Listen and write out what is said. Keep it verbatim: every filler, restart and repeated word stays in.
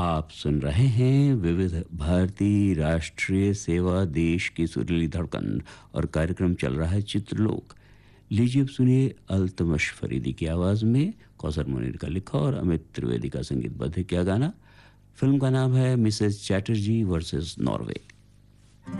आप सुन रहे हैं विविध भारती राष्ट्रीय सेवा देश की सुरीली धड़कन और कार्यक्रम चल रहा है चित्रलोक। लीजिए अब सुनिए अल्तमश फरीदी की आवाज़ में कौसर मुनीर का लिखा और अमित त्रिवेदी का संगीतबद्ध किया गाना। फिल्म का नाम है मिसेस चैटर्जी वर्सेस नॉर्वे।